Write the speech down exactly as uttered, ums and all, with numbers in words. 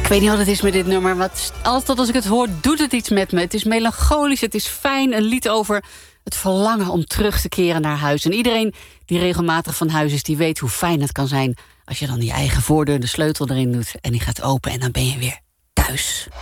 Ik weet niet wat het is met dit nummer, maar altijd als ik het hoor, doet het iets met me. Het is melancholisch, het is fijn, een lied over het verlangen om terug te keren naar huis. En iedereen die regelmatig van huis is, die weet hoe fijn het kan zijn als je dan je eigen voordeur de sleutel erin doet en die gaat open en dan ben je weer thuis.